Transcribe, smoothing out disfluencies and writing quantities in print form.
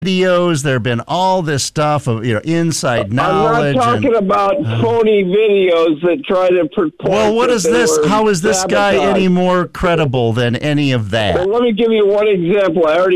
videos. There have been all this stuff of inside knowledge. I'm not talking about phony videos that try to purport. Well, what is this? How is this guy any more credible than any of that? Well, let me give you one example. I already